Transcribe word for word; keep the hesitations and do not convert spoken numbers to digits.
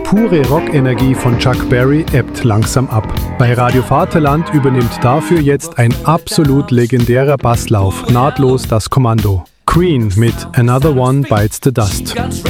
pure Rockenergie von Chuck Berry ebbt langsam ab. Bei Radio Vaterland übernimmt dafür jetzt ein absolut legendärer Basslauf nahtlos das Kommando. Queen mit Another One Bites the Dust.